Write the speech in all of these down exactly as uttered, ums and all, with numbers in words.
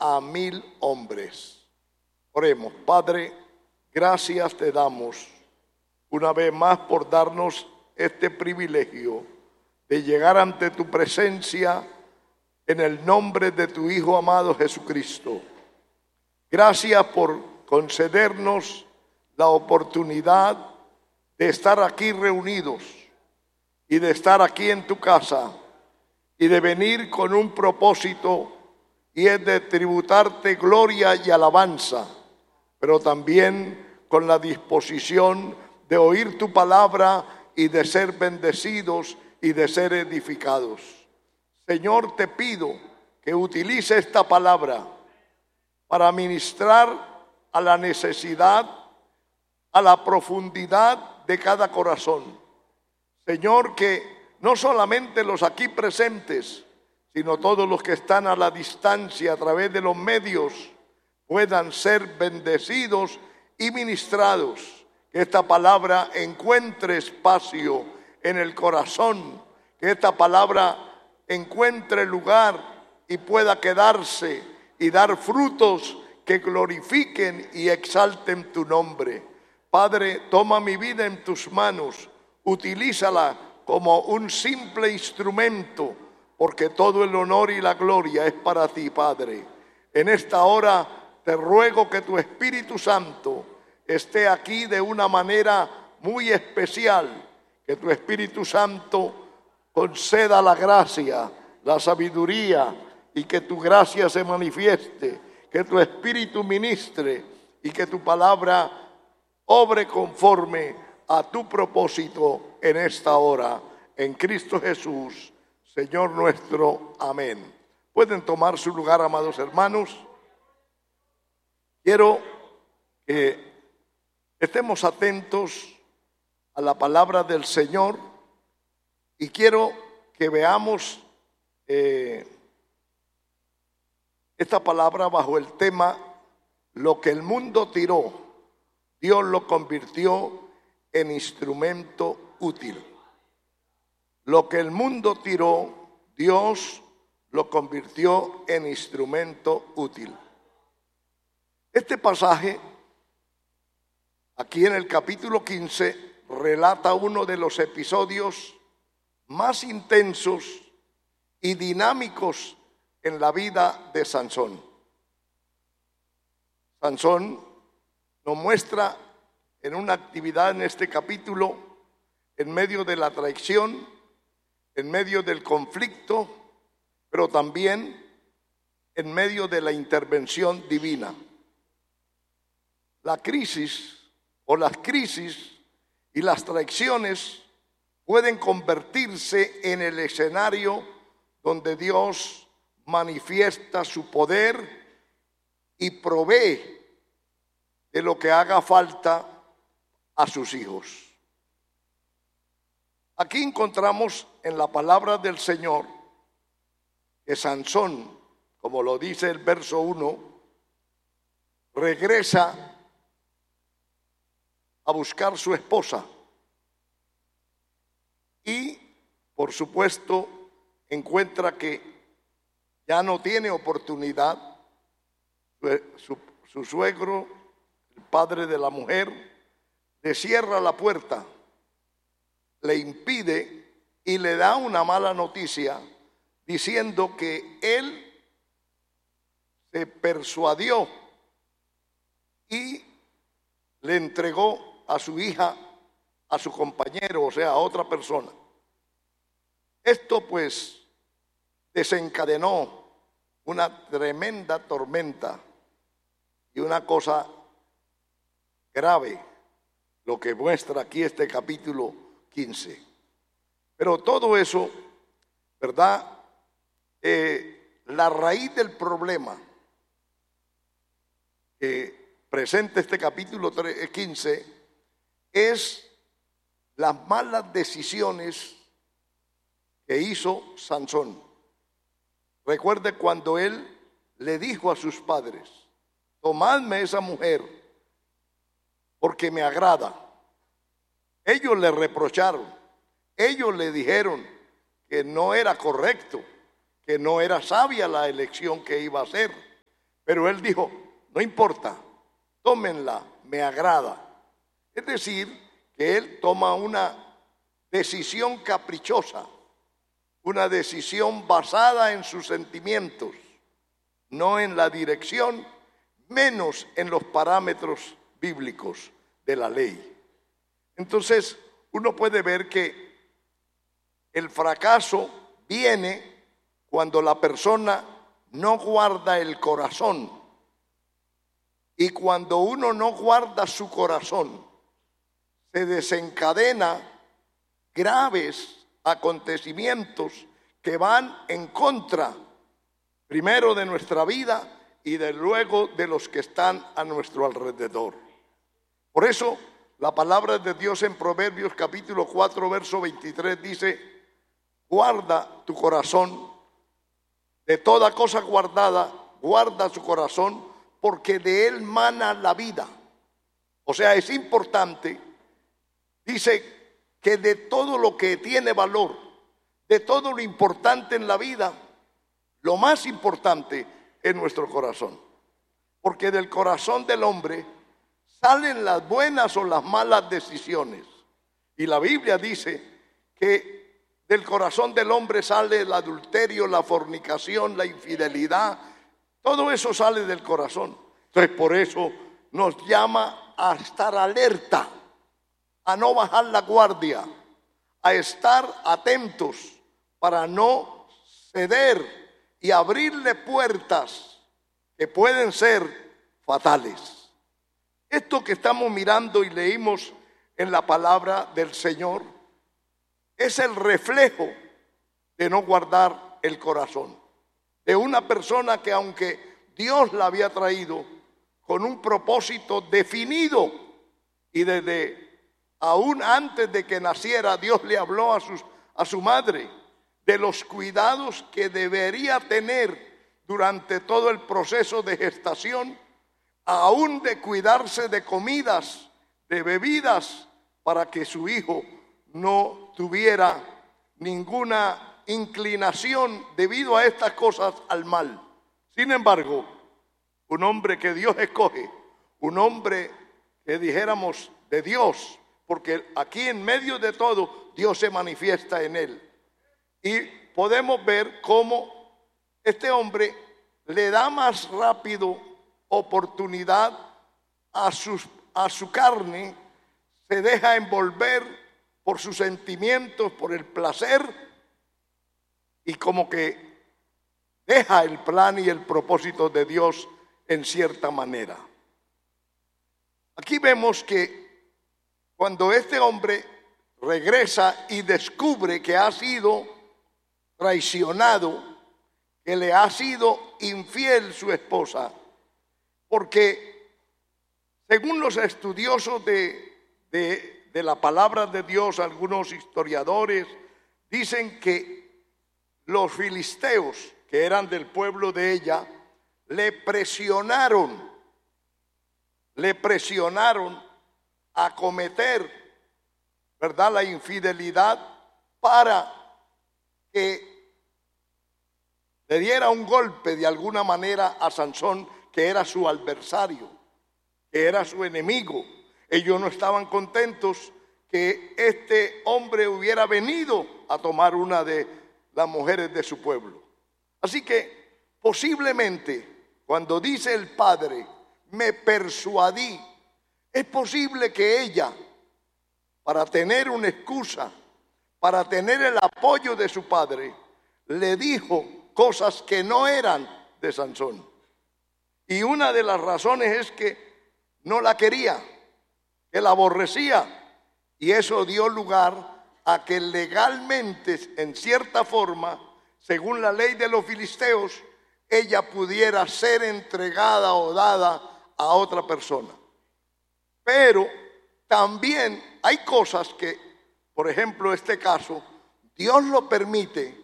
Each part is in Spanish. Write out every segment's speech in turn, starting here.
a mil hombres. Oremos. Padre, gracias te damos una vez más por darnos este privilegio de llegar ante tu presencia en el nombre de tu Hijo amado Jesucristo. Gracias por concedernos la oportunidad de estar aquí reunidos y de estar aquí en tu casa y de venir con un propósito, y es de tributarte gloria y alabanza, pero también con la disposición de oír tu palabra y de ser bendecidos y de ser edificados. Señor, te pido que utilice esta palabra para ministrar a la necesidad, a la profundidad de cada corazón. Señor, que no solamente los aquí presentes, sino todos los que están a la distancia a través de los medios puedan ser bendecidos y ministrados. Que esta palabra encuentre espacio en el corazón, que esta palabra encuentre lugar y pueda quedarse y dar frutos que glorifiquen y exalten tu nombre. Padre, toma mi vida en tus manos, utilízala como un simple instrumento, porque todo el honor y la gloria es para ti, Padre. En esta hora te ruego que tu Espíritu Santo esté aquí de una manera muy especial, que tu Espíritu Santo conceda la gracia, la sabiduría, y que tu gracia se manifieste, que tu Espíritu ministre y que tu palabra obre conforme a tu propósito en esta hora. En Cristo Jesús, Señor nuestro. Amén. Pueden tomar su lugar, amados hermanos. Quiero que estemos atentos a la palabra del Señor y quiero que veamos eh, esta palabra bajo el tema: lo que el mundo tiró, Dios lo convirtió en instrumento útil. Lo que el mundo tiró, Dios lo convirtió en instrumento útil. Este pasaje, aquí en el capítulo quince, relata uno de los episodios más intensos y dinámicos en la vida de Sansón. Sansón nos muestra en una actividad en este capítulo, en medio de la traición, en medio del conflicto, pero también en medio de la intervención divina. La crisis o las crisis y las traiciones pueden convertirse en el escenario donde Dios manifiesta su poder y provee de lo que haga falta a sus hijos. Aquí encontramos en la palabra del Señor que Sansón, como lo dice el verso uno, regresa a buscar su esposa y, por supuesto, encuentra que ya no tiene oportunidad. Su, su, su suegro, el padre de la mujer, le cierra la puerta, le impide y le da una mala noticia diciendo que él se persuadió y le entregó a su hija a su compañero, o sea, a otra persona. Esto pues desencadenó una tremenda tormenta y una cosa grave, lo que muestra aquí este capítulo quince. Pero todo eso, ¿verdad? Eh, la raíz del problema que presenta este capítulo quince es las malas decisiones que hizo Sansón. Recuerde cuando él le dijo a sus padres: tomadme esa mujer porque me agrada. Ellos le reprocharon, ellos le dijeron que no era correcto, que no era sabia la elección que iba a hacer. Pero él dijo, no importa, tómenla, me agrada. Es decir, que él toma una decisión caprichosa, una decisión basada en sus sentimientos, no en la dirección, menos en los parámetros bíblicos de la ley. Entonces, uno puede ver que el fracaso viene cuando la persona no guarda el corazón. Y cuando uno no guarda su corazón, se desencadena graves acontecimientos que van en contra, primero de nuestra vida y de luego de los que están a nuestro alrededor. Por eso, la palabra de Dios en Proverbios capítulo cuatro, verso veintitrés dice, guarda tu corazón, de toda cosa guardada, guarda su corazón, porque de él mana la vida. O sea, es importante, dice que de todo lo que tiene valor, de todo lo importante en la vida, lo más importante es nuestro corazón. Porque del corazón del hombre salen las buenas o las malas decisiones. Y la Biblia dice que del corazón del hombre sale el adulterio, la fornicación, la infidelidad. Todo eso sale del corazón. Entonces por eso nos llama a estar alerta, a no bajar la guardia, a estar atentos para no ceder y abrirle puertas que pueden ser fatales. Esto que estamos mirando y leímos en la palabra del Señor es el reflejo de no guardar el corazón, de una persona que aunque Dios la había traído con un propósito definido y desde aún antes de que naciera Dios le habló a, sus, a su madre de los cuidados que debería tener durante todo el proceso de gestación, aún de cuidarse de comidas, de bebidas, para que su hijo no tuviera ninguna inclinación debido a estas cosas al mal. Sin embargo, un hombre que Dios escoge, un hombre que dijéramos de Dios, porque aquí en medio de todo Dios se manifiesta en él. Y podemos ver cómo este hombre le da más rápido oportunidad a, sus, a su carne, se deja envolver por sus sentimientos, por el placer, y como que deja el plan y el propósito de Dios en cierta manera. Aquí vemos que cuando este hombre regresa y descubre que ha sido traicionado, que le ha sido infiel su esposa, porque según los estudiosos de, de, de la palabra de Dios, algunos historiadores dicen que los filisteos, que eran del pueblo de ella, le presionaron, le presionaron a cometer, ¿verdad?, la infidelidad para que le diera un golpe de alguna manera a Sansón, que era su adversario, que era su enemigo. Ellos no estaban contentos que este hombre hubiera venido a tomar una de las mujeres de su pueblo. Así que posiblemente cuando dice el padre, me persuadí, es posible que ella, para tener una excusa, para tener el apoyo de su padre, le dijo cosas que no eran de Sansón. Y una de las razones es que no la quería, que la aborrecía. Y eso dio lugar a que legalmente, en cierta forma, según la ley de los filisteos, ella pudiera ser entregada o dada a otra persona. Pero también hay cosas que, por ejemplo, este caso, Dios lo permite,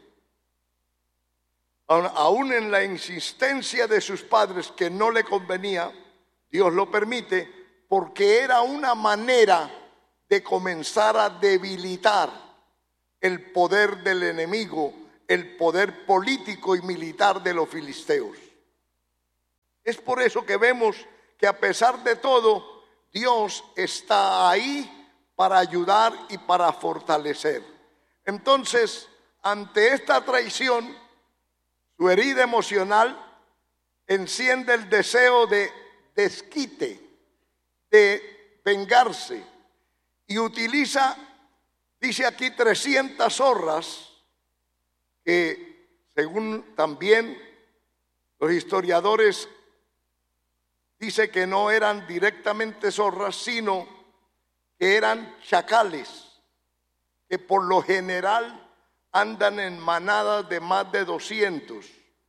aún en la insistencia de sus padres que no le convenía, Dios lo permite porque era una manera de comenzar a debilitar el poder del enemigo, el poder político y militar de los filisteos. Es por eso que vemos que a pesar de todo, Dios está ahí para ayudar y para fortalecer. Entonces, ante esta traición, su herida emocional enciende el deseo de desquite, de vengarse, y utiliza, dice aquí, trescientas zorras, que según también los historiadores dice que no eran directamente zorras, sino que eran chacales, que por lo general andan en manadas de más de doscientos.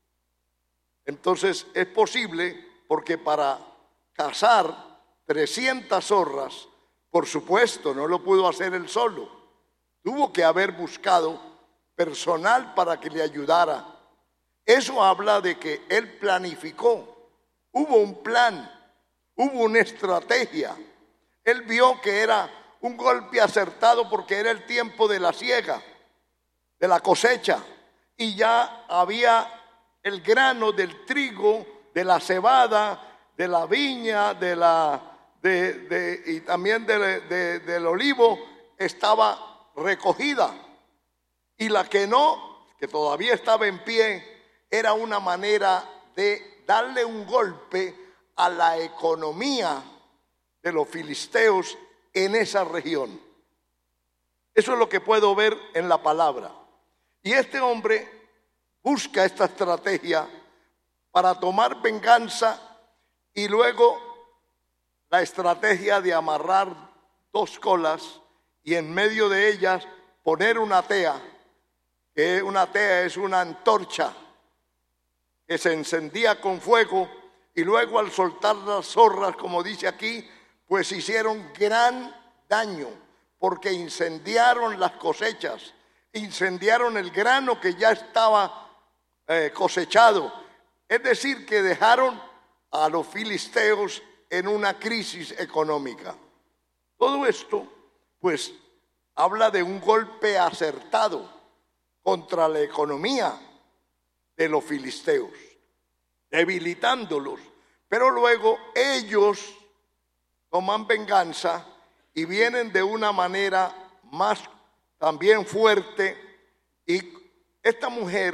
Entonces es posible, porque para cazar trescientas zorras, por supuesto, no lo pudo hacer él solo. Tuvo que haber buscado personal para que le ayudara. Eso habla de que él planificó. Hubo un plan, hubo una estrategia. Él vio que era un golpe acertado porque era el tiempo de la siega, de la cosecha, y ya había el grano del trigo, de la cebada, de la viña, de la, de, de, y también de, de, del olivo estaba recogida. Y la que no, que todavía estaba en pie, era una manera de darle un golpe a la economía de los filisteos en esa región. Eso es lo que puedo ver en la palabra. Y este hombre busca esta estrategia para tomar venganza, y luego la estrategia de amarrar dos colas y en medio de ellas poner una tea, que una tea es una antorcha que se encendía con fuego, y luego al soltar las zorras, como dice aquí, pues hicieron gran daño, porque incendiaron las cosechas, incendiaron el grano que ya estaba eh, cosechado. Es decir, que dejaron a los filisteos en una crisis económica. Todo esto, pues, habla de un golpe acertado contra la economía de los filisteos, debilitándolos. Pero luego ellos toman venganza y vienen de una manera más también fuerte, y esta mujer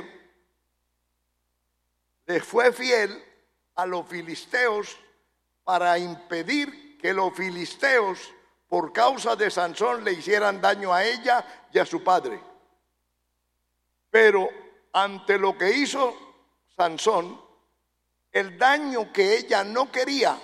le fue fiel a los filisteos para impedir que los filisteos, por causa de Sansón, le hicieran daño a ella y a su padre. Pero ante lo que hizo Sansón, el daño que ella no quería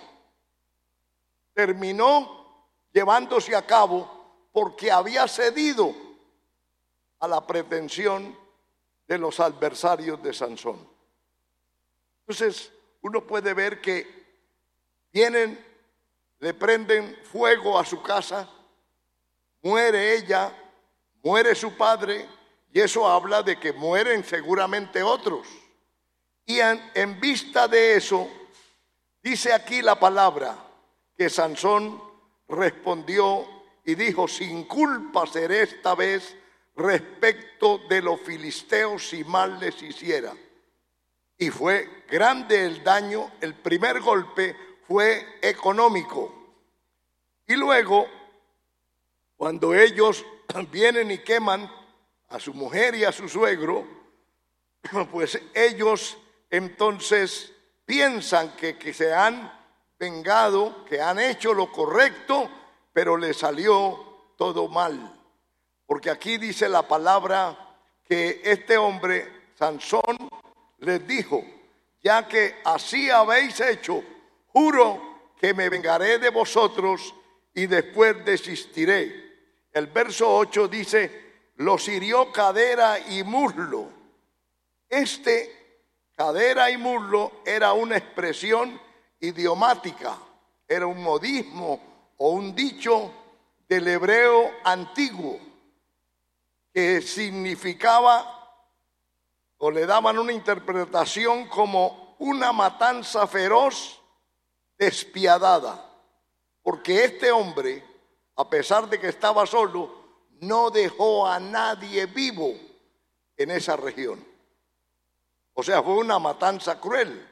terminó llevándose a cabo porque había cedido a la pretensión de los adversarios de Sansón. Entonces uno puede ver que vienen, le prenden fuego a su casa, muere ella, muere su padre, y eso habla de que mueren seguramente otros. Y en, en vista de eso, dice aquí la palabra que Sansón respondió y dijo: sin culpa seré esta vez respecto de los filisteos si mal les hiciera. Y fue grande el daño. El primer golpe fue económico. Y luego, cuando ellos vienen y queman a su mujer y a su suegro, pues ellos entonces piensan que, que se han vengado, que han hecho lo correcto, pero les salió todo mal. Porque aquí dice la palabra que este hombre, Sansón, les dijo: ya que así habéis hecho, juro que me vengaré de vosotros y después desistiré. El verso ocho dice: los hirió cadera y muslo. Este cadera y muslo era una expresión idiomática, era un modismo o un dicho del hebreo antiguo que significaba, o le daban una interpretación como una matanza feroz, despiadada, porque este hombre, a pesar de que estaba solo, no dejó a nadie vivo en esa región. O sea, fue una matanza cruel,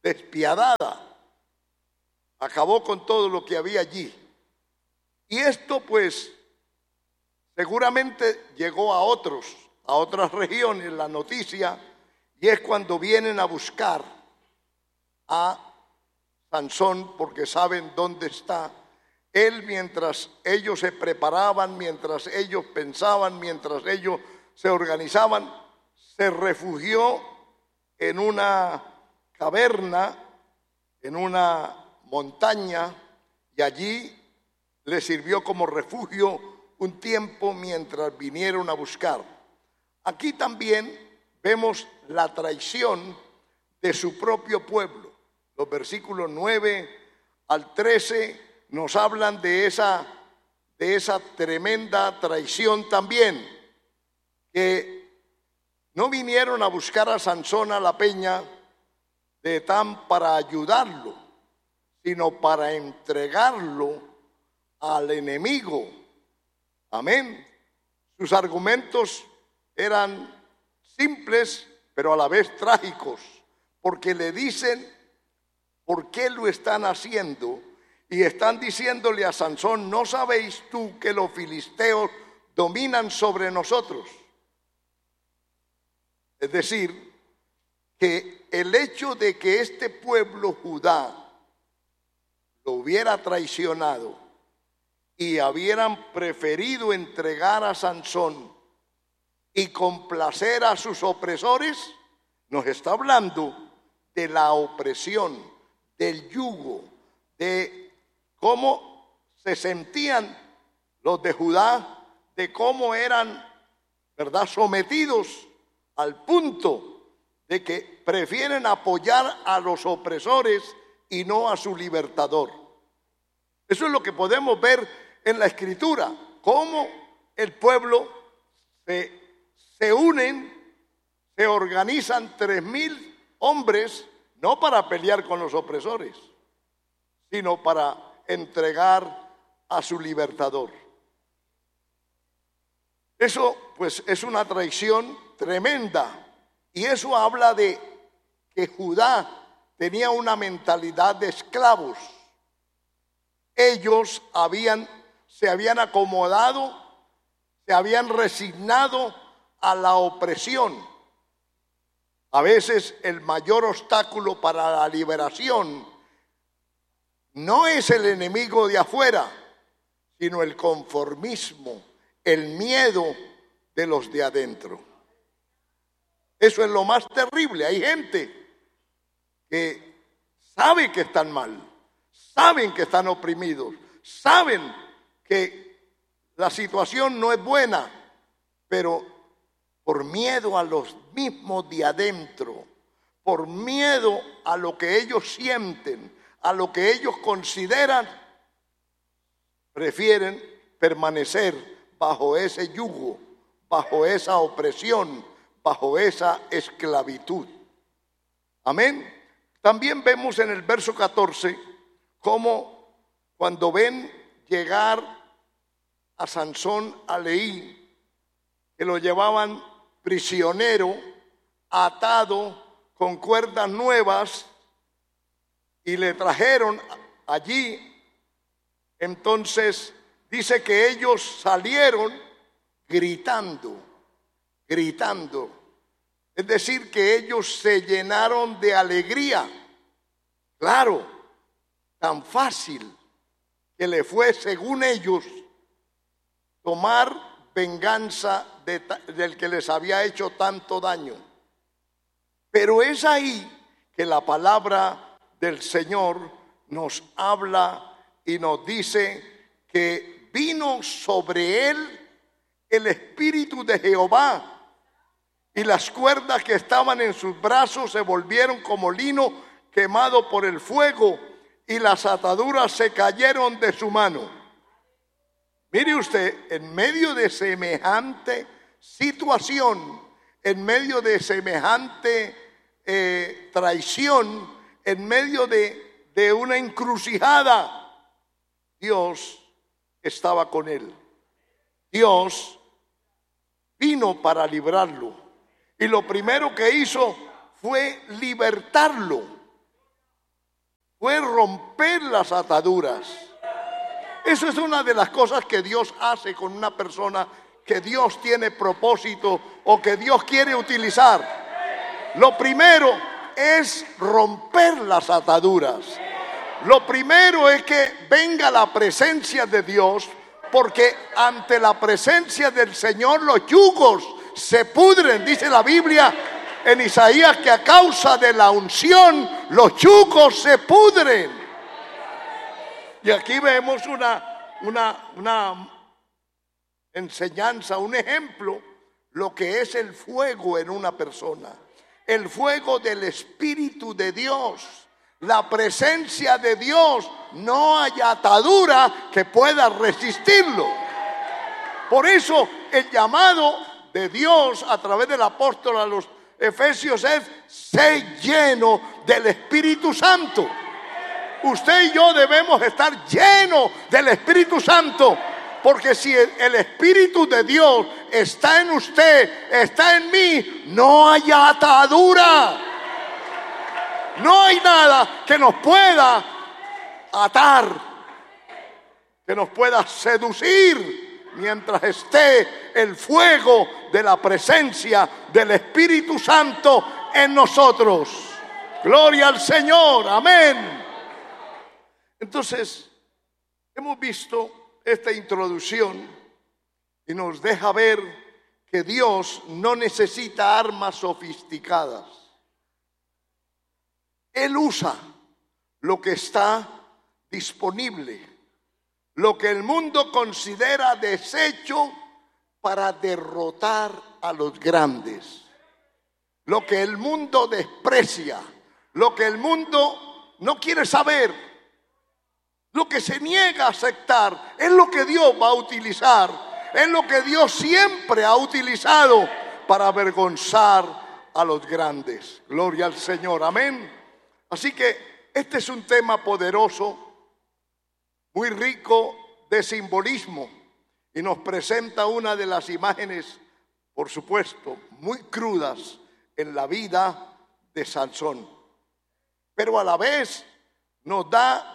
despiadada. Acabó con todo lo que había allí. Y esto pues seguramente llegó a otros, a otras regiones, la noticia, y es cuando vienen a buscar a Sansón porque saben dónde está él, mientras ellos se preparaban, mientras ellos pensaban, mientras ellos se organizaban, se refugió en una caverna, en una montaña, y allí le sirvió como refugio un tiempo mientras vinieron a buscar. Aquí también vemos la traición de su propio pueblo. Los versículos nueve al trece nos hablan de esa, de esa tremenda traición también, que no vinieron a buscar a Sansón a la peña de Etán para ayudarlo, sino para entregarlo al enemigo. Amén. Sus argumentos eran simples, pero a la vez trágicos, porque le dicen por qué lo están haciendo. Y están diciéndole a Sansón: ¿no sabéis tú que los filisteos dominan sobre nosotros? Es decir, que el hecho de que este pueblo Judá lo hubiera traicionado y hubieran preferido entregar a Sansón y complacer a sus opresores, nos está hablando de la opresión, del yugo, de cómo se sentían los de Judá, de cómo eran, ¿verdad?, sometidos al punto de que prefieren apoyar a los opresores y no a su libertador. Eso es lo que podemos ver en la Escritura, cómo el pueblo se, se unen, se organizan tres mil hombres, no para pelear con los opresores, sino para entregar a su libertador. Eso pues es una traición tremenda, y eso habla de que Judá tenía una mentalidad de esclavos. Ellos habían, se habían acomodado, se habían resignado a la opresión. A veces el mayor obstáculo para la liberación no es el enemigo de afuera, sino el conformismo, el miedo de los de adentro. Eso es lo más terrible. Hay gente que sabe que están mal, saben que están oprimidos, saben que la situación no es buena, pero por miedo a los mismos de adentro, por miedo a lo que ellos sienten, a lo que ellos consideran, prefieren permanecer bajo ese yugo, bajo esa opresión, bajo esa esclavitud. Amén. También vemos en el verso catorce cómo cuando ven llegar a Sansón a Leí, que lo llevaban prisionero, atado con cuerdas nuevas, y le trajeron allí, entonces dice que ellos salieron gritando, gritando. Es decir, que ellos se llenaron de alegría. Claro, tan fácil que le fue, según ellos, tomar venganza de, del que les había hecho tanto daño. Pero es ahí que la palabra del Señor nos habla y nos dice que vino sobre él el Espíritu de Jehová, y las cuerdas que estaban en sus brazos se volvieron como lino quemado por el fuego, y las ataduras se cayeron de su mano. Mire usted, en medio de semejante situación, en medio de semejante eh, traición, en medio de, de una encrucijada, Dios estaba con él. Dios vino para librarlo, y lo primero que hizo fue libertarlo. romper las ataduras. Eso es una de las cosas que Dios hace con una persona que Dios tiene propósito o que Dios quiere utilizar. Lo primero es romper las ataduras. Lo primero es que venga la presencia de Dios, porque ante la presencia del Señor los yugos se pudren. Dice la Biblia en Isaías que a causa de la unción los yugos se pudren. Y aquí vemos una, una, una enseñanza, un ejemplo, lo que es el fuego en una persona. El fuego del Espíritu de Dios, la presencia de Dios. No hay atadura que pueda resistirlo. Por eso el llamado de Dios a través del apóstol a los Efesios es: sé lleno del Espíritu Santo. Usted y yo debemos estar llenos del Espíritu Santo, porque si el Espíritu de Dios está en usted, está en mí, no hay atadura. No hay nada que nos pueda atar, que nos pueda seducir, mientras esté el fuego de la presencia del Espíritu Santo en nosotros. Gloria al Señor, amén. Entonces, hemos visto esta introducción y nos deja ver que Dios no necesita armas sofisticadas. Él usa lo que está disponible, lo que el mundo considera desecho para derrotar a los grandes, lo que el mundo desprecia, lo que el mundo no quiere saber, lo que se niega a aceptar, es lo que Dios va a utilizar, es lo que Dios siempre ha utilizado para avergonzar a los grandes. Gloria al Señor, amén. Así que este es un tema poderoso, muy rico de simbolismo, y nos presenta una de las imágenes, por supuesto, muy crudas en la vida de Sansón. Pero a la vez nos da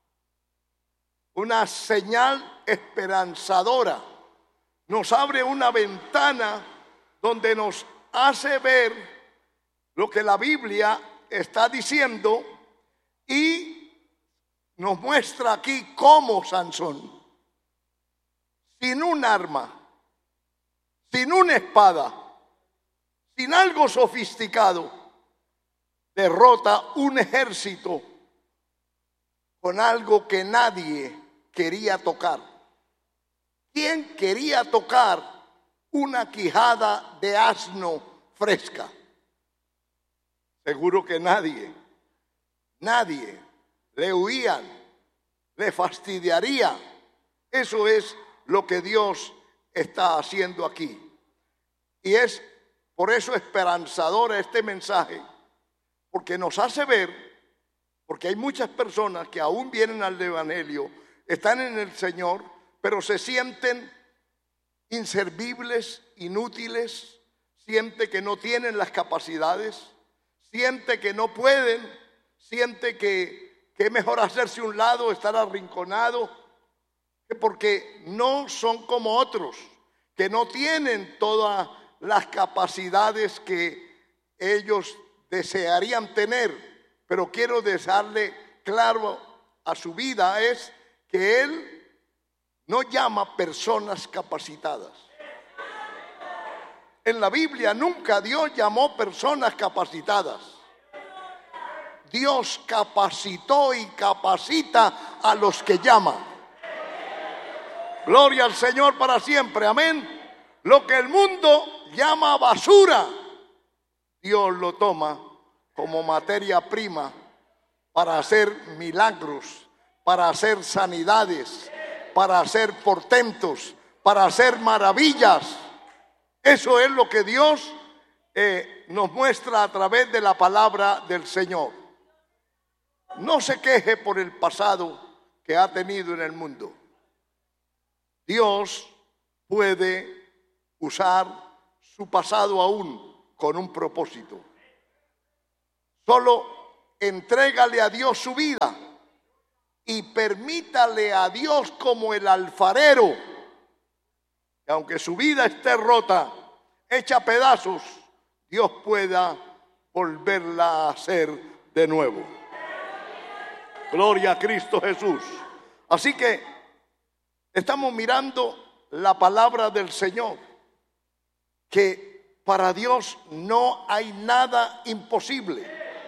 una señal esperanzadora, nos abre una ventana donde nos hace ver lo que la Biblia está diciendo y nos muestra aquí cómo Sansón, sin un arma, sin una espada, sin algo sofisticado, derrota un ejército con algo que nadie quería tocar. ¿Quién quería tocar una quijada de asno fresca? Seguro que nadie, nadie. Le huían, le fastidiaría. Eso es lo que Dios está haciendo aquí. Y es por eso esperanzador este mensaje, porque nos hace ver, porque hay muchas personas que aún vienen al Evangelio, están en el Señor, pero se sienten inservibles, inútiles, sienten que no tienen las capacidades, siente que no pueden, siente que, que es mejor hacerse un lado, estar arrinconado, porque no son como otros, que no tienen todas las capacidades que ellos desearían tener. Pero quiero dejarle claro a su vida es que Él no llama personas capacitadas. En la Biblia nunca Dios llamó personas capacitadas. Dios capacitó y capacita a los que llama. Gloria al Señor para siempre, amén. Lo que el mundo llama basura, Dios lo toma como materia prima para hacer milagros, para hacer sanidades, para hacer portentos, para hacer maravillas. Eso es lo que Dios eh, nos muestra a través de la palabra del Señor. No se queje por el pasado que ha tenido en el mundo. Dios puede usar su pasado aún con un propósito. Solo entrégale a Dios su vida y permítale a Dios como el alfarero, que aunque su vida esté rota, hecha a pedazos, Dios pueda volverla a hacer de nuevo. Gloria a Cristo Jesús. Así que estamos mirando la palabra del Señor, que para Dios no hay nada imposible.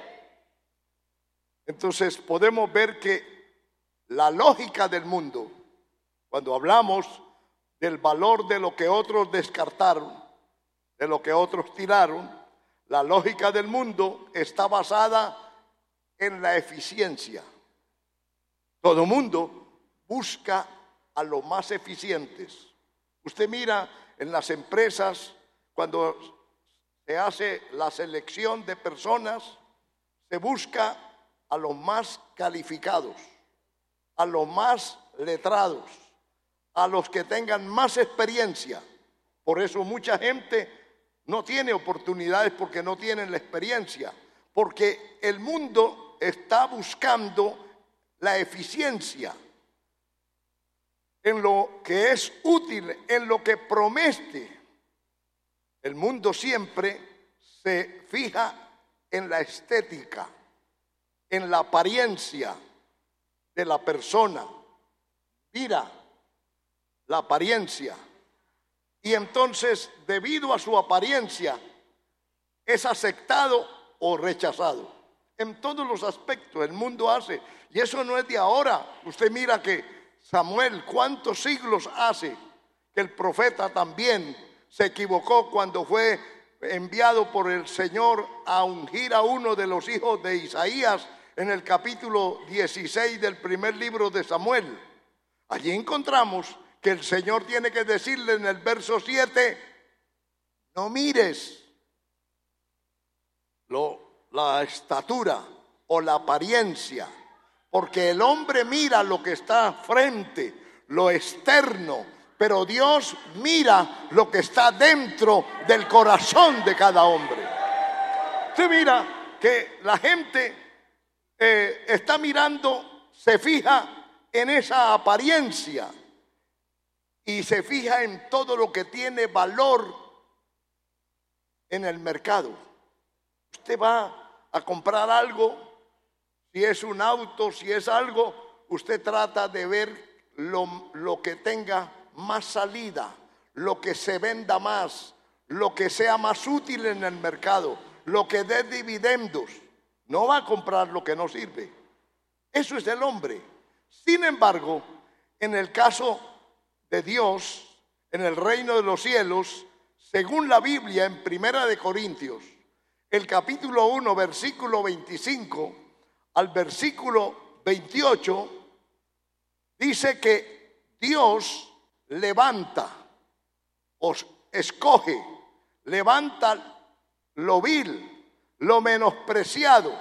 Entonces podemos ver que la lógica del mundo, cuando hablamos del valor de lo que otros descartaron, de lo que otros tiraron, la lógica del mundo está basada en la eficiencia. Todo mundo busca a los más eficientes. Usted mira en las empresas, cuando se hace la selección de personas, se busca a los más calificados, a los más letrados, a los que tengan más experiencia. Por eso mucha gente no tiene oportunidades, porque no tienen la experiencia, porque el mundo está buscando la eficiencia en lo que es útil, en lo que promete. El mundo siempre se fija en la estética, en la apariencia de la persona. Mira la apariencia, y entonces, debido a su apariencia, es aceptado o rechazado. En todos los aspectos el mundo hace, y eso no es de ahora. Usted mira que Samuel, ¿cuántos siglos hace que el profeta también se equivocó cuando fue enviado por el Señor a ungir a uno de los hijos de Isaías en el capítulo dieciséis del primer libro de Samuel? Allí encontramos que el Señor tiene que decirle en el verso siete, no mires lo, la estatura o la apariencia, porque el hombre mira lo que está frente, lo externo, pero Dios mira lo que está dentro del corazón de cada hombre. Usted mira que la gente eh, está mirando, se fija en esa apariencia, y se fija en todo lo que tiene valor en el mercado. Usted va a comprar algo, si es un auto, si es algo, usted trata de ver lo, lo que tenga más salida, lo que se venda más, lo que sea más útil en el mercado, lo que dé dividendos. No va a comprar lo que no sirve. Eso es el hombre. Sin embargo, en el caso de Dios, en el reino de los cielos, según la Biblia en Primera de Corintios, el capítulo uno, versículo veinticinco al versículo veintiocho, dice que Dios levanta, os escoge, levanta lo vil, lo menospreciado,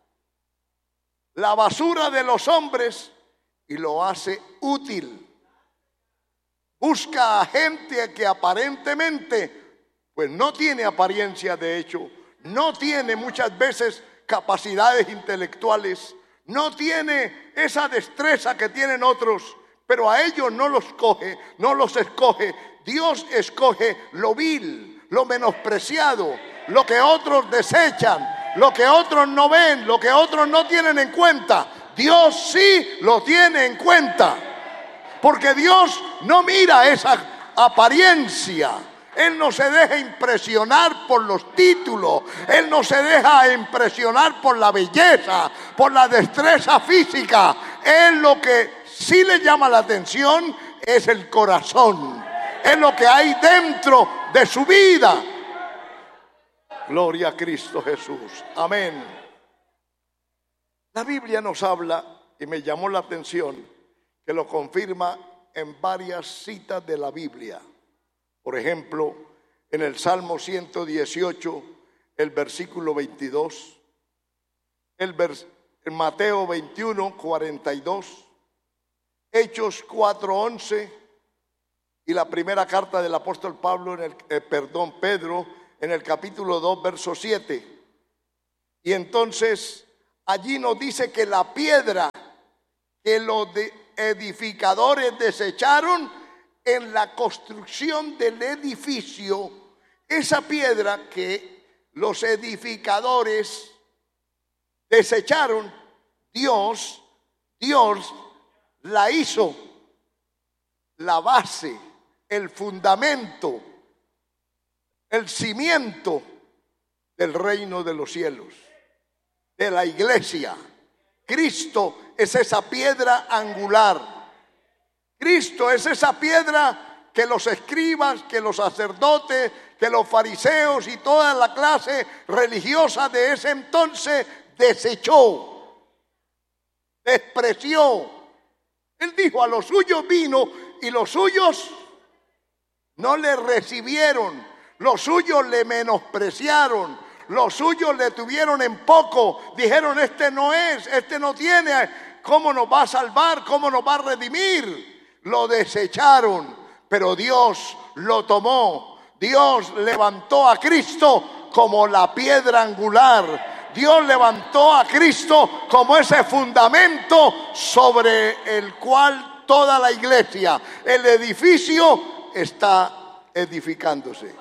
la basura de los hombres, y lo hace útil. Busca a gente que aparentemente pues no tiene apariencia, de hecho, no tiene muchas veces capacidades intelectuales, no tiene esa destreza que tienen otros, pero a ellos no los coge, no los escoge. Dios escoge lo vil, lo menospreciado, lo que otros desechan, lo que otros no ven, lo que otros no tienen en cuenta. Dios sí lo tiene en cuenta. Porque Dios no mira esa apariencia. Él no se deja impresionar por los títulos. Él no se deja impresionar por la belleza, por la destreza física. Él lo que sí le llama la atención es el corazón. Es lo que hay dentro de su vida. Gloria a Cristo Jesús. Amén. La Biblia nos habla, y me llamó la atención, que lo confirma en varias citas de la Biblia. Por ejemplo, en el Salmo ciento dieciocho, el versículo veintidós, el vers, en Mateo veintiuno, cuarenta y dos, Hechos cuatro, once, y la primera carta del apóstol Pablo, en el, eh, perdón, Pedro, en el capítulo dos, verso siete. Y entonces allí nos dice que la piedra que los edificadores desecharon en la construcción del edificio, esa piedra que los edificadores desecharon, Dios, Dios la hizo la base, el fundamento, el cimiento del reino de los cielos, de la iglesia. Cristo es esa piedra angular. Cristo es esa piedra que los escribas, que los sacerdotes, que los fariseos y toda la clase religiosa de ese entonces desechó, despreció. Él dijo: a los suyos vino y los suyos no le recibieron, los suyos le menospreciaron, los suyos le tuvieron en poco. Dijeron: este no es, este no tiene, ¿cómo nos va a salvar? ¿Cómo nos va a redimir? Lo desecharon, pero Dios lo tomó. Dios levantó a Cristo como la piedra angular. Dios levantó a Cristo como ese fundamento sobre el cual toda la iglesia, el edificio, está edificándose.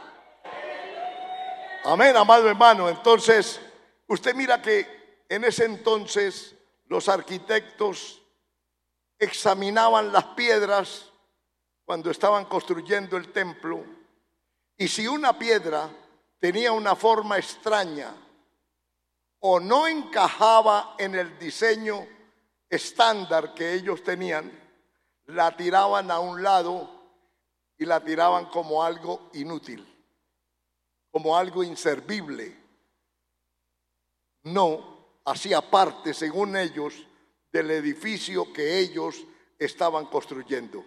Amén, amado hermano. Entonces, usted mira que en ese entonces los arquitectos examinaban las piedras cuando estaban construyendo el templo, y si una piedra tenía una forma extraña o no encajaba en el diseño estándar que ellos tenían, la tiraban a un lado y la tiraban como algo inútil, como algo inservible. No hacía parte, según ellos, del edificio que ellos estaban construyendo.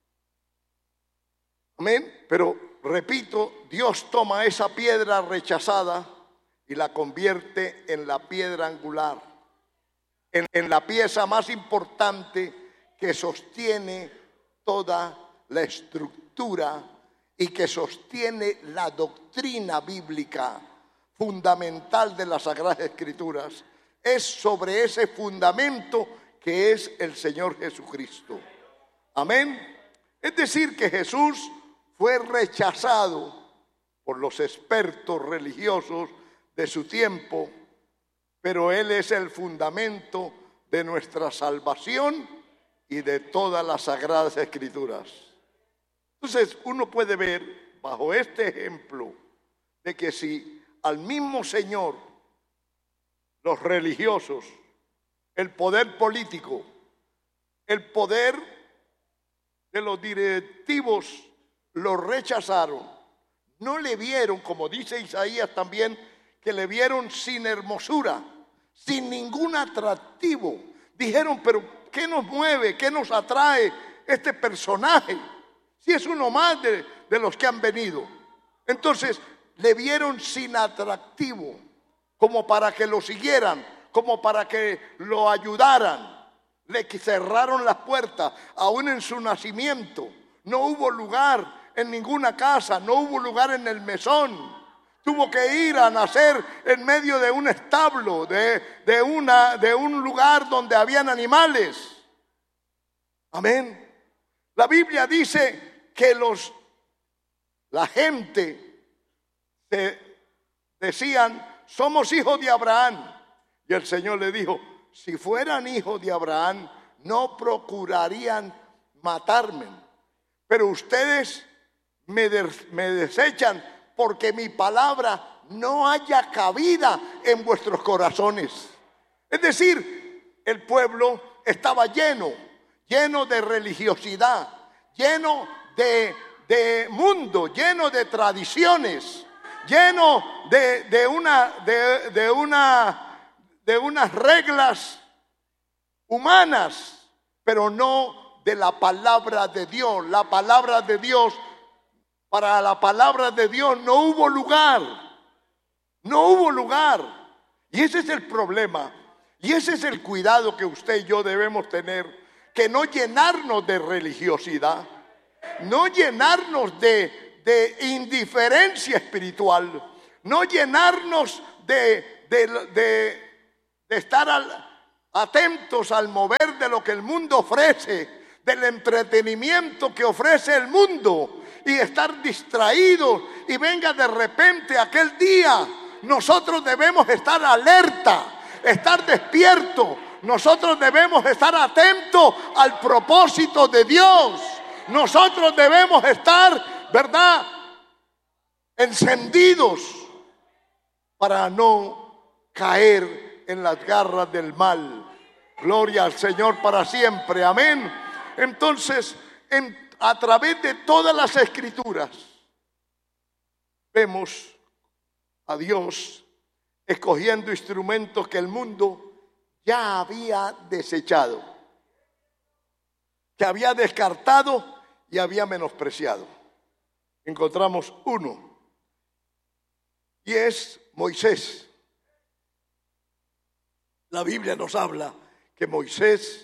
Amén. Pero repito, Dios toma esa piedra rechazada y la convierte en la piedra angular, en, en la pieza más importante que sostiene toda la estructura y que sostiene la doctrina bíblica fundamental de las Sagradas Escrituras. Es sobre ese fundamento que es el Señor Jesucristo. Amén. Es decir, que Jesús fue rechazado por los expertos religiosos de su tiempo, pero Él es el fundamento de nuestra salvación y de todas las Sagradas Escrituras. Entonces uno puede ver bajo este ejemplo de que si al mismo Señor los religiosos, el poder político, el poder de los directivos lo rechazaron, no le vieron, como dice Isaías también, que le vieron sin hermosura, sin ningún atractivo. Dijeron: pero ¿qué nos mueve? ¿Qué nos atrae este personaje? Si es uno más de, de los que han venido. Entonces le vieron sin atractivo, como para que lo siguieran, como para que lo ayudaran. Le cerraron las puertas, aún en su nacimiento. No hubo lugar en ninguna casa, no hubo lugar en el mesón. Tuvo que ir a nacer en medio de un establo, de, de, una, de un lugar donde habían animales. Amén. La Biblia dice que los, la gente se decían: somos hijos de Abraham. Y el Señor le dijo: si fueran hijos de Abraham, no procurarían matarme. Pero ustedes me, de, me desechan porque mi palabra no haya cabida en vuestros corazones. Es decir, el pueblo estaba lleno, lleno de religiosidad, lleno de, de mundo, lleno de tradiciones, lleno de, de, una, de, de, una, de unas reglas humanas, pero no de la palabra de Dios. La palabra de Dios, para la palabra de Dios no hubo lugar, no hubo lugar. Y ese es el problema, y ese es el cuidado que usted y yo debemos tener, que no llenarnos de religiosidad, no llenarnos de, de indiferencia espiritual, no llenarnos de, de, de, de estar al, atentos al mover de lo que el mundo ofrece, del entretenimiento que ofrece el mundo, y estar distraídos y venga de repente aquel día. Nosotros debemos estar alerta, estar despiertos. Nosotros debemos estar atentos al propósito de Dios. Nosotros debemos estar, ¿verdad?, encendidos para no caer en las garras del mal. Gloria al Señor para siempre. Amén. Entonces, en, a través de todas las Escrituras, vemos a Dios escogiendo instrumentos que el mundo ya había desechado, que había descartado y había menospreciado. Encontramos uno, y es Moisés. La Biblia nos habla que Moisés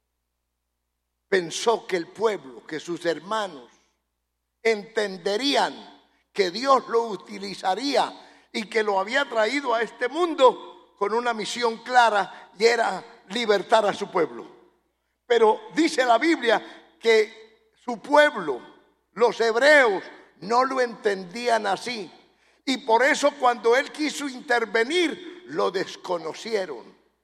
pensó que el pueblo, que sus hermanos entenderían que Dios lo utilizaría y que lo había traído a este mundo con una misión clara, y era libertar a su pueblo. Pero dice la Biblia que su pueblo, los hebreos, no lo entendían así. Y por eso cuando él quiso intervenir, lo desconocieron,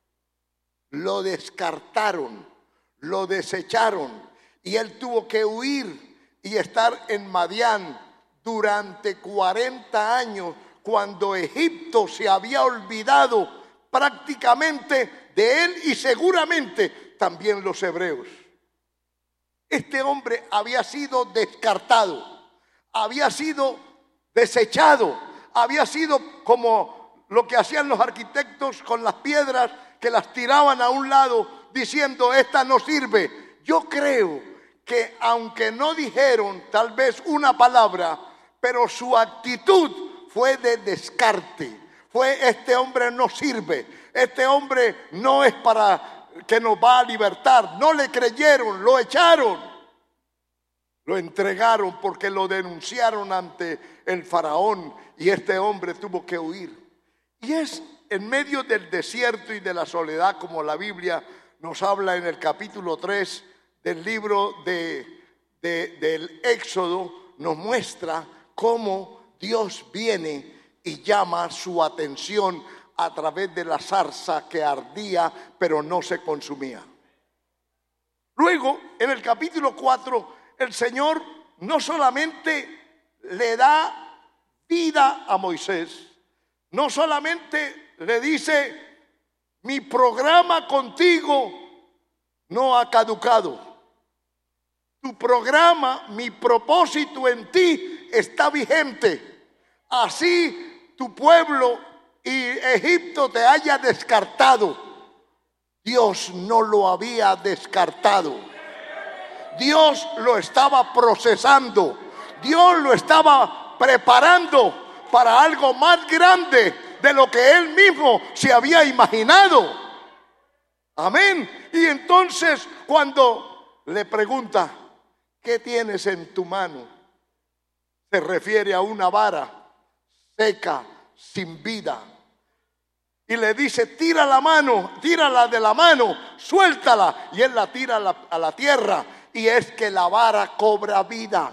lo descartaron, lo desecharon. Y él tuvo que huir y estar en Madián durante cuarenta años, cuando Egipto se había olvidado prácticamente de él y seguramente también los hebreos. Este hombre había sido descartado, había sido desechado, había sido como lo que hacían los arquitectos con las piedras, que las tiraban a un lado diciendo esta no sirve. Yo creo que aunque no dijeron tal vez una palabra, pero su actitud fue de descarte. Fue: este hombre no sirve, este hombre no es para que nos va a libertar. No le creyeron, lo echaron, lo entregaron porque lo denunciaron ante el faraón, y este hombre tuvo que huir. Y es en medio del desierto y de la soledad, como la Biblia nos habla en el capítulo tres del libro de, de, del Éxodo, nos muestra cómo Dios viene y llama su atención a través de la zarza que ardía pero no se consumía. Luego, en el capítulo cuatro, el Señor no solamente le da vida a Moisés, no solamente le dice: mi programa contigo no ha caducado, tu programa, mi propósito en ti está vigente. Así tu pueblo y Egipto te haya descartado, Dios no lo había descartado. Dios lo estaba procesando, Dios lo estaba preparando para algo más grande de lo que él mismo se había imaginado. Amén. Y entonces cuando le pregunta: ¿qué tienes en tu mano?, se refiere a una vara seca, sin vida. Y le dice: tira la mano, tírala de la mano, suéltala. Y él la tira a la, a la tierra, y es que la vara cobra vida,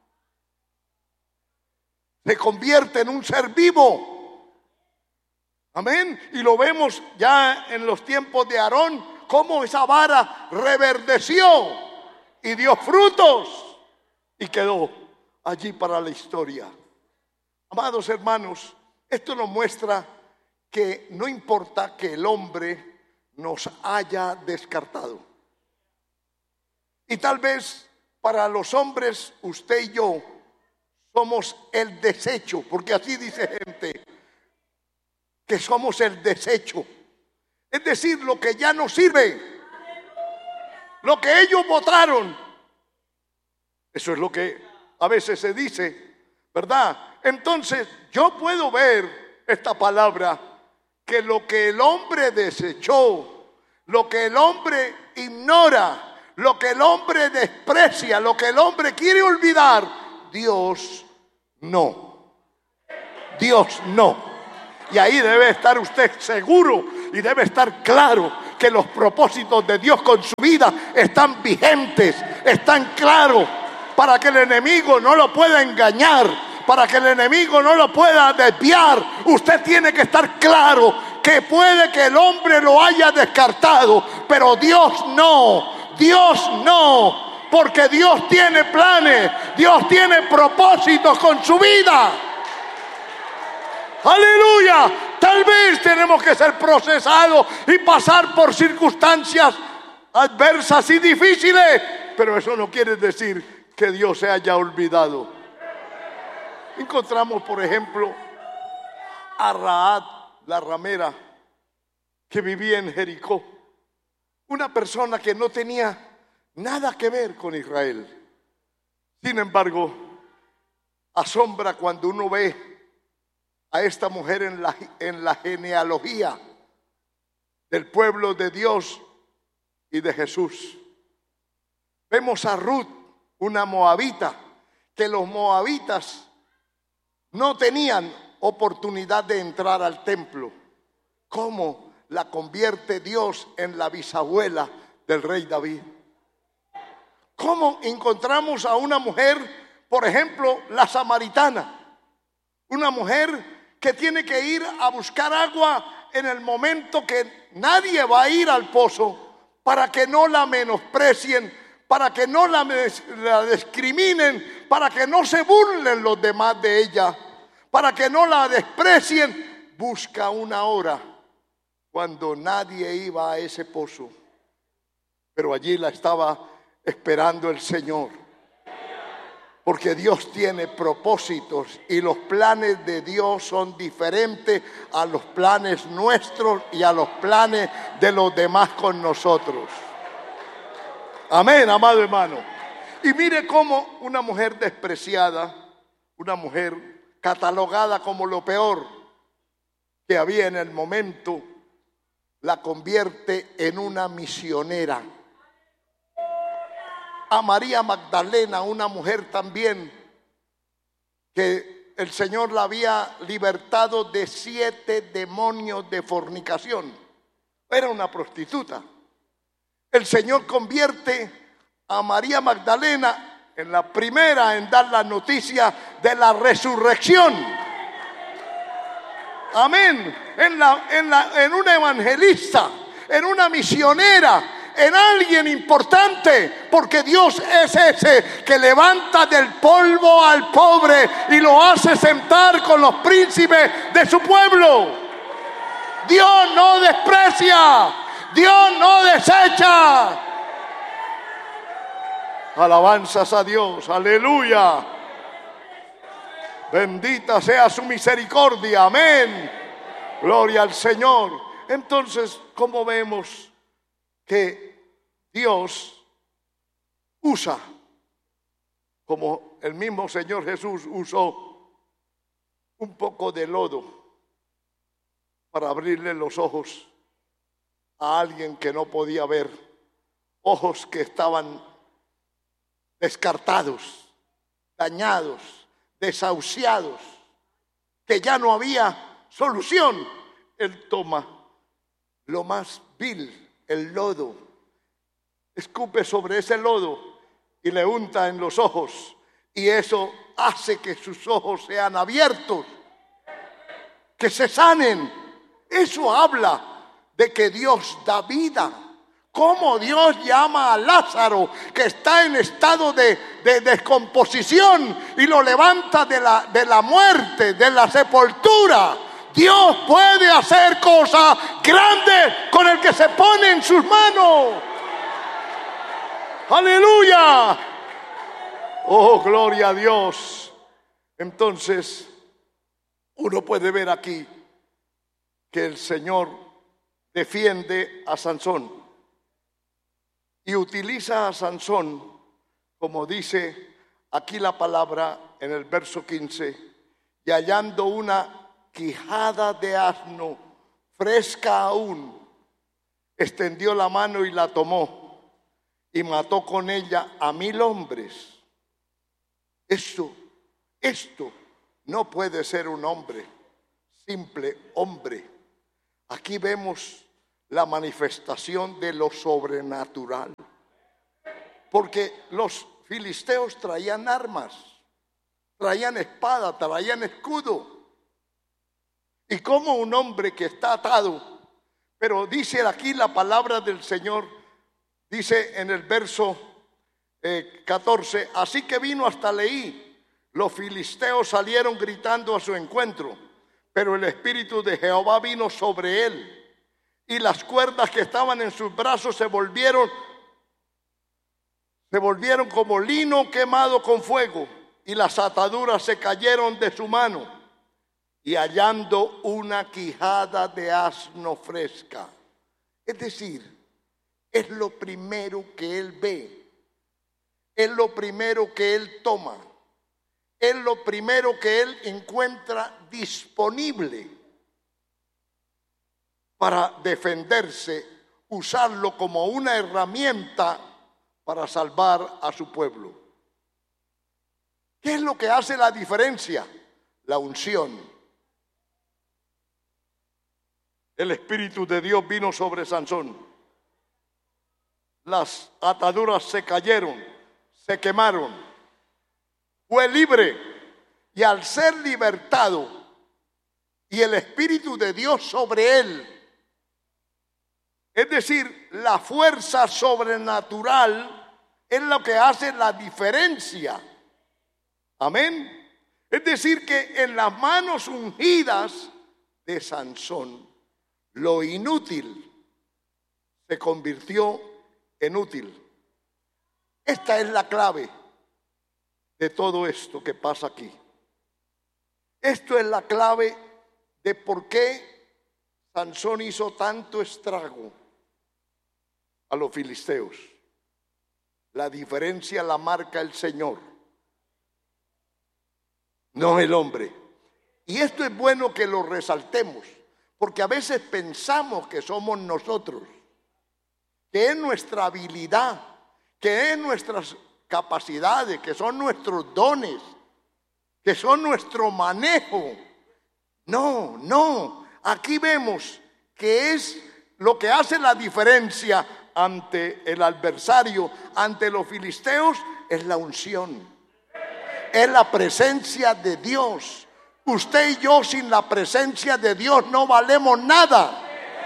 se convierte en un ser vivo. Amén. Y lo vemos ya en los tiempos de Aarón, cómo esa vara reverdeció y dio frutos y quedó allí para la historia. Amados hermanos, esto nos muestra que no importa que el hombre nos haya descartado. Y tal vez para los hombres, usted y yo somos el desecho, porque así dice gente, que somos el desecho. Es decir, lo que ya no sirve, lo que ellos votaron. Eso es lo que a veces se dice, ¿verdad? Entonces yo puedo ver esta palabra, que lo que el hombre desechó, lo que el hombre ignora, lo que el hombre desprecia, lo que el hombre quiere olvidar, Dios no. Dios no. Y ahí debe estar usted seguro y debe estar claro, que los propósitos de Dios con su vida están vigentes, están claros, para que el enemigo no lo pueda engañar, para que el enemigo no lo pueda desviar. Usted tiene que estar claro que puede que el hombre lo haya descartado, pero Dios no, Dios no, porque Dios tiene planes, Dios tiene propósitos con su vida. Aleluya. Tal vez tenemos que ser procesados y pasar por circunstancias adversas y difíciles, pero eso no quiere decir que Dios se haya olvidado. Encontramos, por ejemplo, a Rahab, la ramera, que vivía en Jericó, una persona que no tenía nada que ver con Israel. Sin embargo, asombra cuando uno ve a esta mujer en la, en la genealogía del pueblo de Dios y de Jesús. Vemos a Ruth, una moabita, que los moabitas no tenían oportunidad de entrar al templo. ¿Cómo la convierte Dios en la bisabuela del rey David? ¿Cómo encontramos a una mujer, por ejemplo, la samaritana? Una mujer que tiene que ir a buscar agua en el momento que nadie va a ir al pozo, para que no la menosprecien, para que no la, la discriminen, para que no se burlen los demás de ella, para que no la desprecien. Busca una hora cuando nadie iba a ese pozo, pero allí la estaba esperando el Señor. Porque Dios tiene propósitos y los planes de Dios son diferentes a los planes nuestros y a los planes de los demás con nosotros. Amén, amado hermano. Y mire cómo una mujer despreciada, una mujer catalogada como lo peor que había en el momento, la convierte en una misionera. A María Magdalena, una mujer también que el Señor la había libertado de siete demonios de fornicación. Era una prostituta. El Señor convierte a María Magdalena en la primera en dar la noticia de la resurrección. Amén. En, la, en, la, en una evangelista, en una misionera, en alguien importante, porque Dios es ese que levanta del polvo al pobre y lo hace sentar con los príncipes de su pueblo. Dios no desprecia, Dios no desecha. Alabanzas a Dios, aleluya. Bendita sea su misericordia, amén. Gloria al Señor. Entonces, ¿cómo vemos que Dios usa, como el mismo Señor Jesús usó, un poco de lodo para abrirle los ojos a alguien que no podía ver, ojos que estaban descartados, dañados, desahuciados, que ya no había solución? Él toma lo más vil, el lodo, escupe sobre ese lodo y le unta en los ojos, y eso hace que sus ojos sean abiertos, que se sanen. Eso habla de que Dios da vida. Cómo Dios llama a Lázaro, que está en estado de, de descomposición, y lo levanta de la, de la muerte, de la sepultura. Dios puede hacer cosas grandes con el que se pone en sus manos. ¡Aleluya! ¡Oh, gloria a Dios! Entonces, uno puede ver aquí que el Señor defiende a Sansón y utiliza a Sansón, como dice aquí la palabra en el verso quince, y hallando una quijada de asno fresca aún, extendió la mano y la tomó y mató con ella a mil hombres. Esto, esto no puede ser un hombre, simple hombre. Aquí vemos la manifestación de lo sobrenatural. Porque los filisteos traían armas, traían espada, traían escudo. Y como un hombre que está atado, pero dice aquí la palabra del Señor, dice en el verso eh, catorce, así que vino hasta Leí, los filisteos salieron gritando a su encuentro, pero el Espíritu de Jehová vino sobre él, y las cuerdas que estaban en sus brazos se volvieron, se volvieron como lino quemado con fuego, y las ataduras se cayeron de su mano. Y hallando una quijada de asno fresca. Es decir, es lo primero que él ve. Es lo primero que él toma. Es lo primero que él encuentra disponible para defenderse, usarlo como una herramienta para salvar a su pueblo. ¿Qué es lo que hace la diferencia? La unción. El Espíritu de Dios vino sobre Sansón. Las ataduras se cayeron, se quemaron. Fue libre. Y al ser libertado y el Espíritu de Dios sobre él, es decir, la fuerza sobrenatural es lo que hace la diferencia. Amén. Es decir, que en las manos ungidas de Sansón, lo inútil se convirtió en útil. Esta es la clave de todo esto que pasa aquí. Esto es la clave de por qué Sansón hizo tanto estrago a los filisteos. La diferencia la marca el Señor, no el hombre. Y esto es bueno que lo resaltemos, porque a veces pensamos que somos nosotros, que es nuestra habilidad, que es nuestras capacidades, que son nuestros dones, que son nuestro manejo. No, no. Aquí vemos que es lo que hace la diferencia ante el adversario, ante los filisteos, es la unción, es la presencia de Dios. Usted y yo sin la presencia de Dios no valemos nada.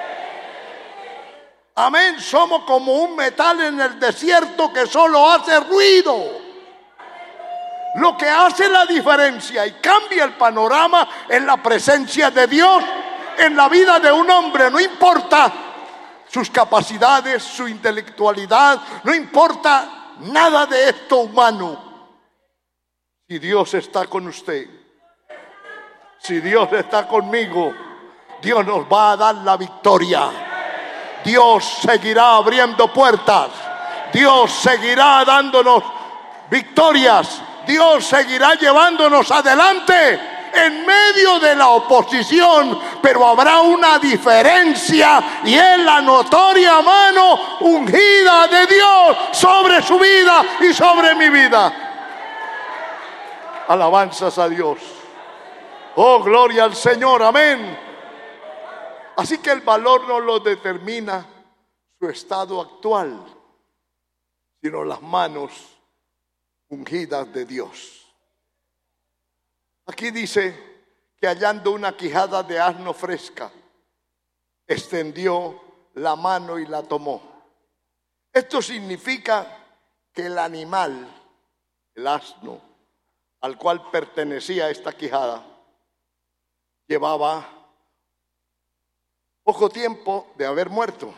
Amén. Somos como un metal en el desierto que solo hace ruido. Lo que hace la diferencia y cambia el panorama es la presencia de Dios en la vida de un hombre. No importa sus capacidades, su intelectualidad, no importa nada de esto humano. Si Dios está con usted, si Dios está conmigo, Dios nos va a dar la victoria. Dios seguirá abriendo puertas. Dios seguirá dándonos victorias. Dios seguirá llevándonos adelante en medio de la oposición, pero habrá una diferencia y es la notoria mano ungida de Dios sobre su vida y sobre mi vida. Alabanzas a Dios. Oh, gloria al Señor, amén. Así que el valor no lo determina su estado actual, sino las manos ungidas de Dios. Aquí dice que hallando una quijada de asno fresca, extendió la mano y la tomó. Esto significa que el animal, el asno, al cual pertenecía esta quijada, llevaba poco tiempo de haber muerto,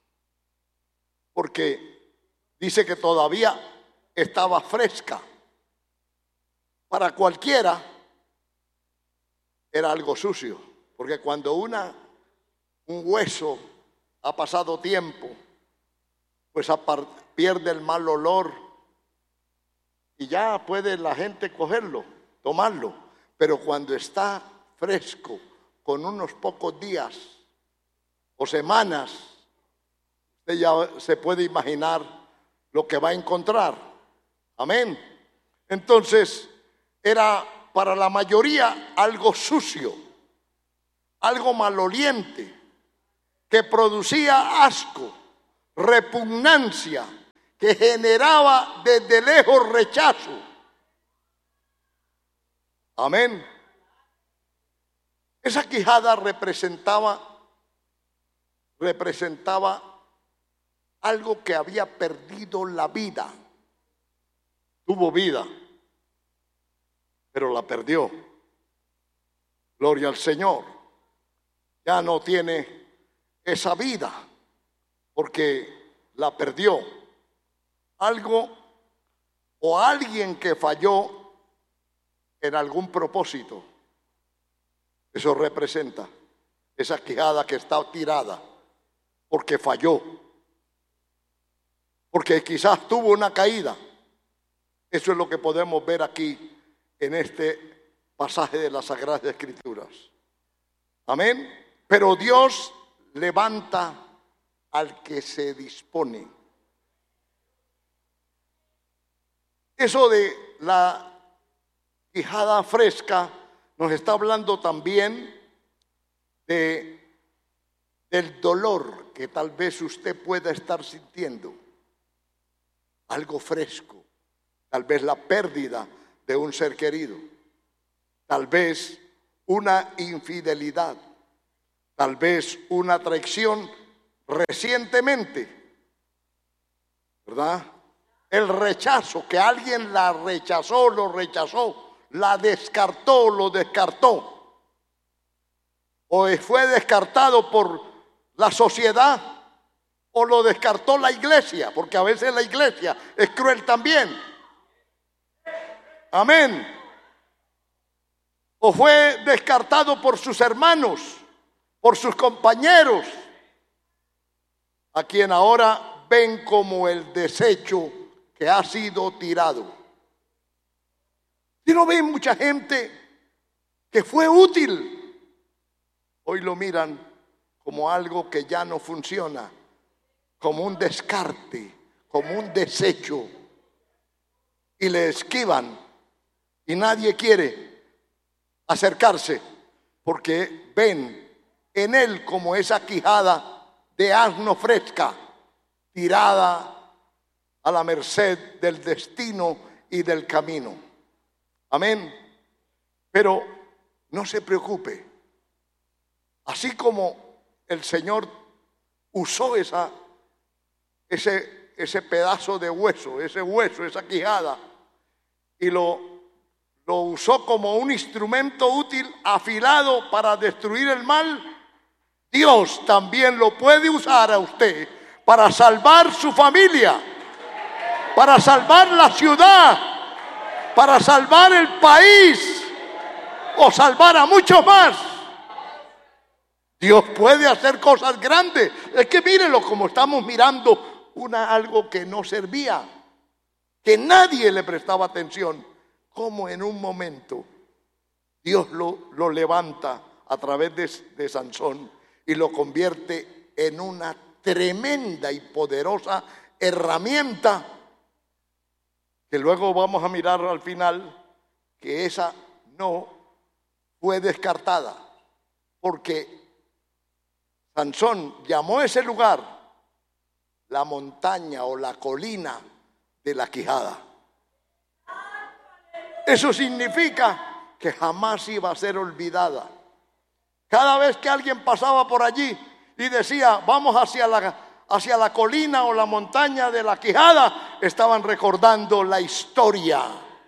porque dice que todavía estaba fresca. Para cualquiera era algo sucio, porque cuando una, un hueso ha pasado tiempo, pues pierde el mal olor y ya puede la gente cogerlo, tomarlo. Pero cuando está fresco, con unos pocos días o semanas, usted ya se puede imaginar lo que va a encontrar. Amén. Entonces, era para la mayoría algo sucio, algo maloliente, que producía asco, repugnancia, que generaba desde lejos rechazo. Amén. Esa quijada representaba, representaba algo que había perdido la vida. Tuvo vida, pero la perdió. Gloria al Señor. Ya no tiene esa vida porque la perdió. Algo o alguien que falló en algún propósito. Eso representa esa quijada que está tirada porque falló, porque quizás tuvo una caída. Eso es lo que podemos ver aquí en este pasaje de las Sagradas Escrituras. Amén. Pero Dios levanta al que se dispone. Eso de la quijada fresca nos está hablando también de, del dolor que tal vez usted pueda estar sintiendo. Algo fresco, tal vez la pérdida de un ser querido, tal vez una infidelidad, tal vez una traición recientemente, ¿verdad? El rechazo, que alguien la rechazó, lo rechazó, la descartó, lo descartó, o fue descartado por la sociedad, o lo descartó la iglesia, porque a veces la iglesia es cruel también. Amén. O fue descartado por sus hermanos, por sus compañeros, a quien ahora ven como el desecho que ha sido tirado. Si no ven mucha gente que fue útil, hoy lo miran como algo que ya no funciona, como un descarte, como un desecho, y le esquivan y nadie quiere acercarse porque ven en él como esa quijada de asno fresca, tirada a la merced del destino y del camino. Amén. Pero no se preocupe. Así como el Señor usó esa, ese, ese pedazo de hueso, ese hueso, esa quijada, y lo, lo usó como un instrumento útil, afilado para destruir el mal, Dios también lo puede usar a usted para salvar su familia, para salvar la ciudad, para salvar el país o salvar a muchos más. Dios puede hacer cosas grandes. Es que mírenlo como estamos mirando una, algo que no servía, que nadie le prestaba atención, como en un momento Dios lo, lo levanta a través de, de Sansón y lo convierte en una tremenda y poderosa herramienta, que luego vamos a mirar al final que esa no fue descartada, porque Sansón llamó a ese lugar la montaña o la colina de la quijada. Eso significa que jamás iba a ser olvidada. Cada vez que alguien pasaba por allí y decía, vamos hacia la, hacia la colina o la montaña de la quijada, estaban recordando la historia.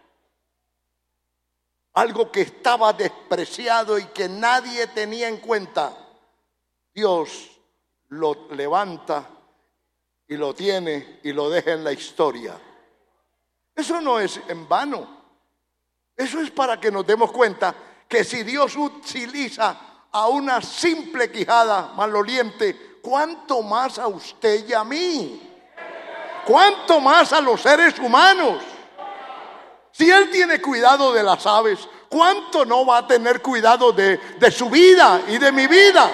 Algo que estaba despreciado y que nadie tenía en cuenta. Dios lo levanta y lo tiene y lo deja en la historia. Eso no es en vano. Eso es para que nos demos cuenta que si Dios utiliza a una simple quijada maloliente, ¿cuánto más a usted y a mí? ¿Cuánto más a los seres humanos? Si Él tiene cuidado de las aves, ¿cuánto no va a tener cuidado de, de su vida y de mi vida?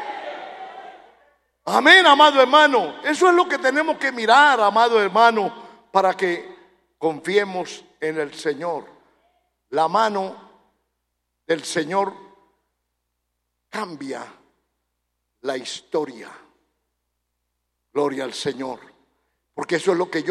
Amén, amado hermano. Eso es lo que tenemos que mirar, amado hermano, para que confiemos en el Señor. La mano del Señor cambia la historia. Gloria al Señor. Porque eso es lo que yo